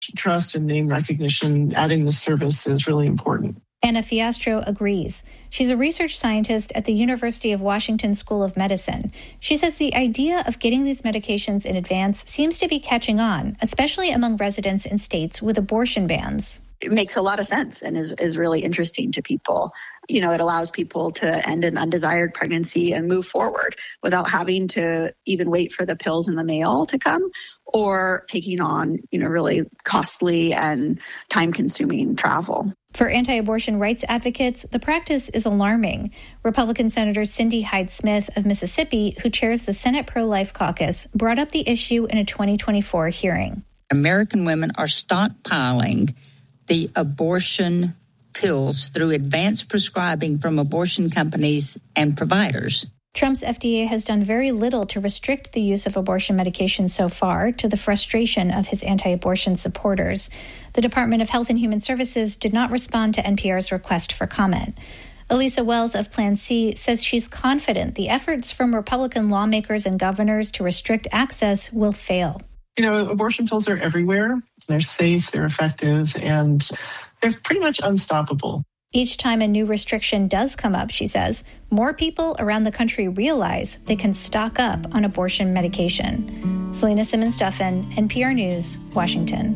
trust and name recognition, adding this service is really important. Anna Fiastro agrees. She's a research scientist at the University of Washington School of Medicine. She says the idea of getting these medications in advance seems to be catching on, especially among residents in states with abortion bans. It makes a lot of sense and is really interesting to people. It allows people to end an undesired pregnancy and move forward without having to even wait for the pills in the mail to come or taking on, really costly and time-consuming travel. For anti-abortion rights advocates, the practice is alarming. Republican Senator Cindy Hyde-Smith of Mississippi, who chairs the Senate Pro-Life Caucus, brought up the issue in a 2024 hearing. American women are stockpiling the abortion pills through advanced prescribing from abortion companies and providers. Trump's FDA has done very little to restrict the use of abortion medication so far, to the frustration of his anti-abortion supporters. The Department of Health and Human Services did not respond to NPR's request for comment. Elisa Wells of Plan C says she's confident the efforts from Republican lawmakers and governors to restrict access will fail. Abortion pills are everywhere. They're safe, they're effective, and they're pretty much unstoppable. Each time a new restriction does come up, she says, more people around the country realize they can stock up on abortion medication. Selena Simmons-Duffin, NPR News, Washington.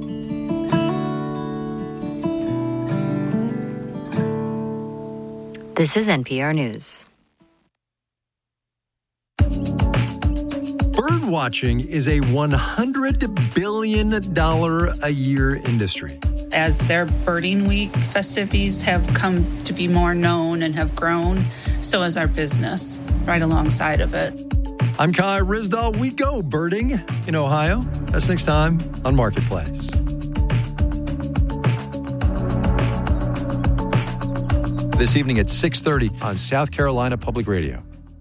This is NPR News. Bird watching is a $100 billion a year industry. As their Birding Week festivities have come to be more known and have grown, so has our business right alongside of it. I'm Kai Ryssdal. We go birding in Ohio. That's next time on Marketplace. This evening at 6:30 on South Carolina Public Radio.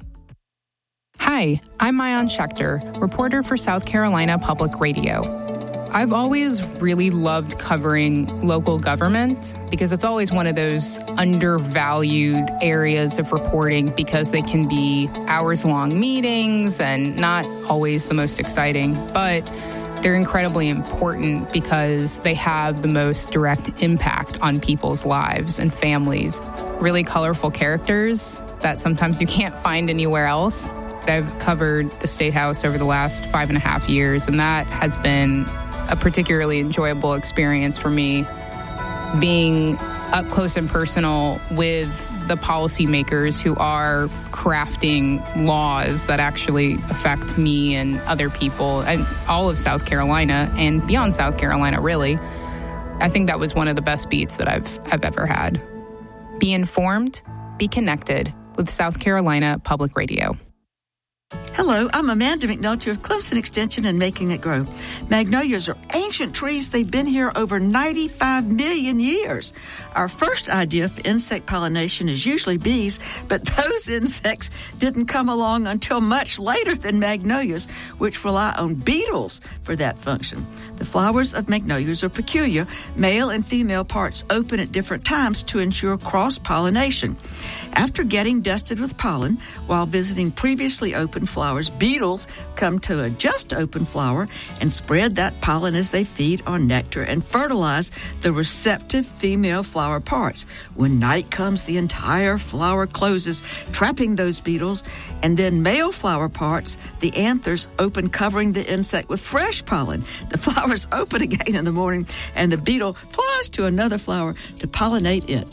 Hi, I'm Maayan Schechter, reporter for South Carolina Public Radio. I've always really loved covering local government because it's always one of those undervalued areas of reporting because they can be hours-long meetings and not always the most exciting, but they're incredibly important because they have the most direct impact on people's lives and families. Really colorful characters that sometimes you can't find anywhere else. I've covered the State House over the last 5.5 years, and that has been a particularly enjoyable experience for me, being up close and personal with the policymakers who are crafting laws that actually affect me and other people and all of South Carolina and beyond South Carolina, really. I think that was one of the best beats that I've ever had. Be informed, be connected with South Carolina Public Radio. Hello, I'm Amanda McNulty of Clemson Extension and Making It Grow. Magnolias are ancient trees. They've been here over 95 million years. Our first idea for insect pollination is usually bees, but those insects didn't come along until much later than magnolias, which rely on beetles for that function. The flowers of magnolias are peculiar. Male and female parts open at different times to ensure cross-pollination. After getting dusted with pollen while visiting previously open flowers, beetles come to a just open flower and spread that pollen as they feed on nectar and fertilize the receptive female flower parts. When night comes, the entire flower closes, trapping those beetles, and then male flower parts, the anthers, open, covering the insect with fresh pollen. The flowers open again in the morning, and the beetle flies to another flower to pollinate it.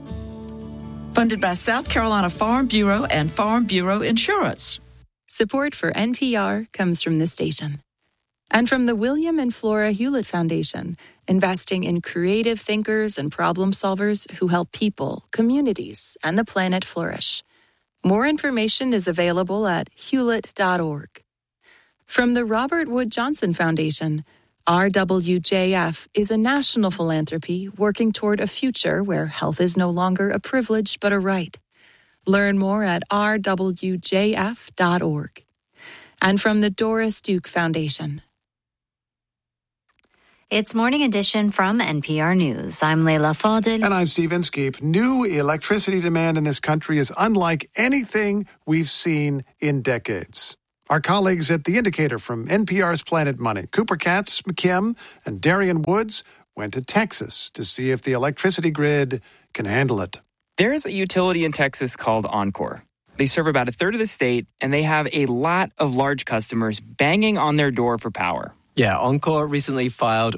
Funded by South Carolina Farm Bureau and Farm Bureau Insurance. Support for NPR comes from this station. And from the William and Flora Hewlett Foundation, investing in creative thinkers and problem solvers who help people, communities, and the planet flourish. More information is available at hewlett.org. From the Robert Wood Johnson Foundation, RWJF is a national philanthropy working toward a future where health is no longer a privilege but a right. Learn more at rwjf.org. And from the Doris Duke Foundation. It's Morning Edition from NPR News. I'm Leila Fadel. And I'm Steve Inskeep. New electricity demand in this country is unlike anything we've seen in decades. Our colleagues at The Indicator from NPR's Planet Money, Cooper Katz, McKim, and Darian Woods, went to Texas to see if the electricity grid can handle it. There's a utility in Texas called Oncor. They serve about a third of the state, and they have a lot of large customers banging on their door for power. Yeah, Oncor recently filed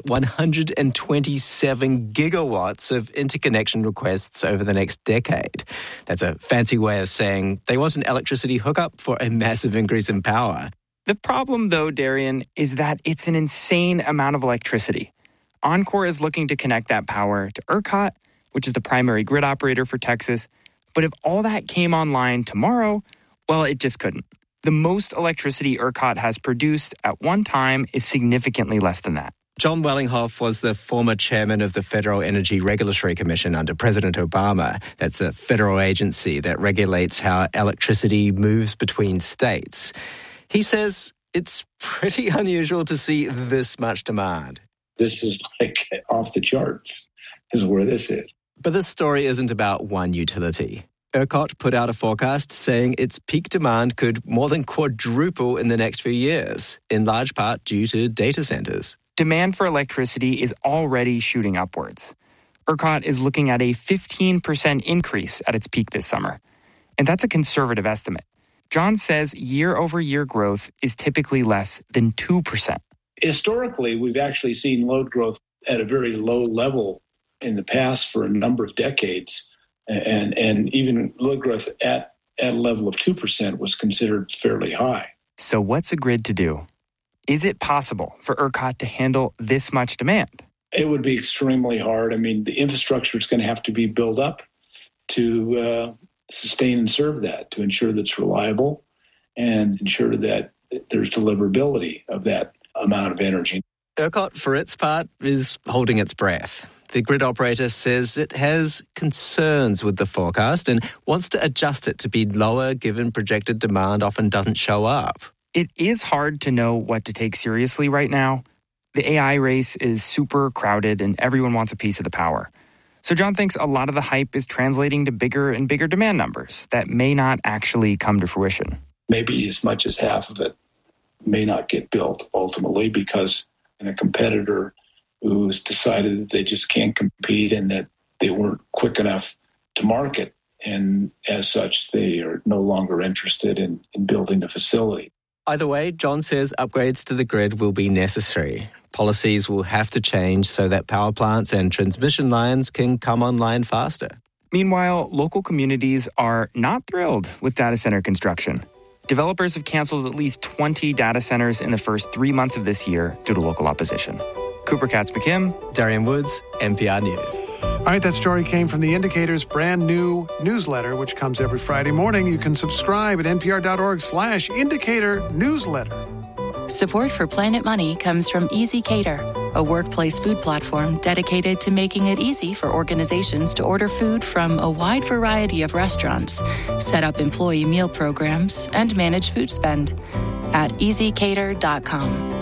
127 gigawatts of interconnection requests over the next decade. That's a fancy way of saying they want an electricity hookup for a massive increase in power. The problem, though, Darian, is that it's an insane amount of electricity. Oncor is looking to connect that power to ERCOT, which is the primary grid operator for Texas. But if all that came online tomorrow, well, it just couldn't. The most electricity ERCOT has produced at one time is significantly less than that. John Wellinghoff was the former chairman of the Federal Energy Regulatory Commission under President Obama. That's a federal agency that regulates how electricity moves between states. He says it's pretty unusual to see this much demand. This is like off the charts, is where this is. But this story isn't about one utility. ERCOT put out a forecast saying its peak demand could more than quadruple in the next few years, in large part due to data centers. Demand for electricity is already shooting upwards. ERCOT is looking at a 15% increase at its peak this summer. And that's a conservative estimate. John says year-over-year growth is typically less than 2%. Historically, we've actually seen load growth at a very low level in the past for a number of decades. And even load growth at a level of 2% was considered fairly high. So what's a grid to do? Is it possible for ERCOT to handle this much demand? It would be extremely hard. I mean, the infrastructure is going to have to be built up to sustain and serve that, to ensure that it's reliable and ensure that there's deliverability of that amount of energy. ERCOT, for its part, is holding its breath. The grid operator says it has concerns with the forecast and wants to adjust it to be lower given projected demand often doesn't show up. It is hard to know what to take seriously right now. The AI race is super crowded and everyone wants a piece of the power. So John thinks a lot of the hype is translating to bigger and bigger demand numbers that may not actually come to fruition. Maybe as much as half of it may not get built ultimately because a competitor who's decided that they just can't compete and that they weren't quick enough to market. And as such, they are no longer interested in building the facility. Either way, John says upgrades to the grid will be necessary. Policies will have to change so that power plants and transmission lines can come online faster. Meanwhile, local communities are not thrilled with data center construction. Developers have canceled at least 20 data centers in the first 3 months of this year due to local opposition. Cooper Katz McKim, Darian Woods, NPR News. All right, that story came from The Indicator's brand new newsletter, which comes every Friday morning. You can subscribe at npr.org/indicator newsletter. Support for Planet Money comes from Easy Cater, a workplace food platform dedicated to making it easy for organizations to order food from a wide variety of restaurants, set up employee meal programs, and manage food spend at easycater.com.